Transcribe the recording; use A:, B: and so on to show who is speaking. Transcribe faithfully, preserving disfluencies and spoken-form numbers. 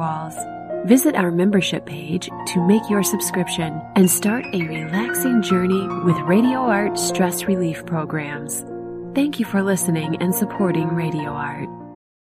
A: walls. Visit our membership page to make your subscription and start a relaxing journey with Radio Art stress relief programs. Thank you for listening and supporting Radio Art.